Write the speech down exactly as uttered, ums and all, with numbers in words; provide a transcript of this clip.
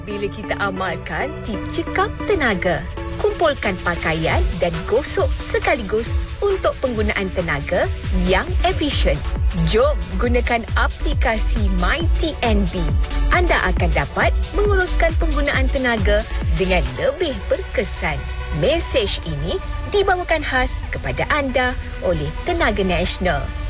Bila kita amalkan tip cekap tenaga, kumpulkan pakaian dan gosok sekaligus untuk penggunaan tenaga yang efisien. Jom gunakan aplikasi MyTNB. Anda akan dapat menguruskan penggunaan tenaga dengan lebih berkesan. Mesej ini dibawakan khas kepada anda oleh Tenaga Nasional.